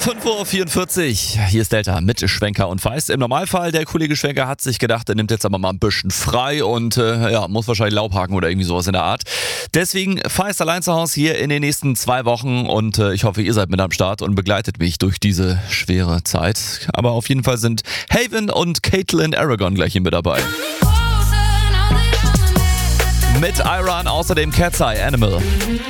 5:44 Uhr, hier ist Delta mit Schwenker und Feist. Im Normalfall, der Kollege Schwenker hat sich gedacht, er nimmt jetzt aber mal ein bisschen frei und muss wahrscheinlich Laub haken oder irgendwie sowas in der Art. Deswegen Feist allein zu Hause hier in den nächsten 2 Wochen und ich hoffe, ihr seid mit am Start und begleitet mich durch diese schwere Zeit. Aber auf jeden Fall sind Haven und Caitlin Aragon gleich hier mit dabei. Mit Iran außerdem Cat's Eye Animal.